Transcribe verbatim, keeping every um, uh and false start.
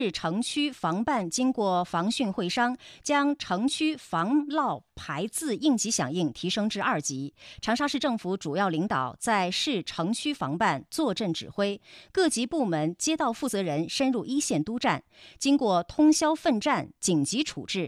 市城区防办经过防汛会商，将城区防涝排渍应急响应提升至二级。长沙市政府主要领导在市城区防办坐镇指挥，各级部门街道负责人深入一线督战，经过通宵奋战、紧急处置，